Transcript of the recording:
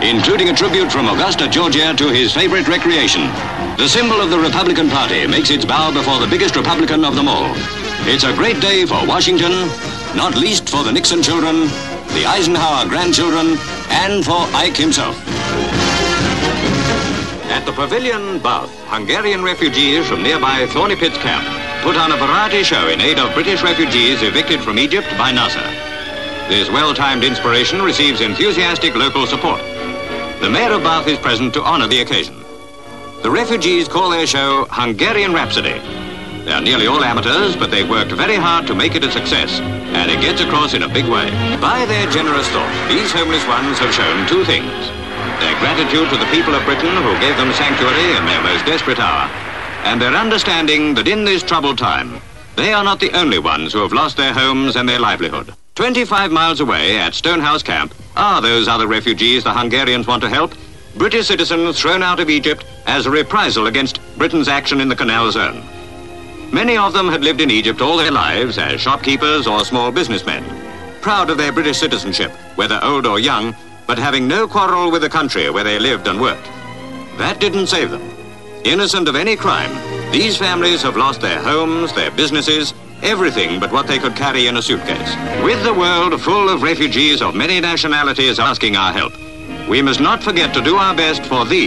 including a tribute from Augusta, Georgia to his favorite recreation. The symbol of the Republican Party makes its bow before the biggest Republican of them all. It's a great day for Washington, not least for the Nixon children, the Eisenhower grandchildren, and for Ike himself. At the Pavilion, Bath, Hungarian refugees from nearby Thorny Pits camp put on a variety show in aid of British refugees evicted from Egypt by Nasser. This well-timed inspiration receives enthusiastic local support. The mayor of Bath is present to honor the occasion. The refugees call their show Hungarian Rhapsody. They are nearly all amateurs, but they've worked very hard to make it a success, and it gets across in a big way. By their generous thought, these homeless ones have shown two things: their gratitude to the people of Britain who gave them sanctuary in their most desperate hour, and their understanding that in this troubled time, they are not the only ones who have lost their homes and their livelihood. 25 miles away at Stonehouse Camp are those other refugees the Hungarians want to help, British citizens thrown out of Egypt as a reprisal against Britain's action in the Canal Zone. Many of them had lived in Egypt all their lives as shopkeepers or small businessmen, proud of their British citizenship, whether old or young, but having no quarrel with the country where they lived and worked. That didn't save them. Innocent of any crime, these families have lost their homes, their businesses, everything but what they could carry in a suitcase. With the world full of refugees of many nationalities asking our help, we must not forget to do our best for these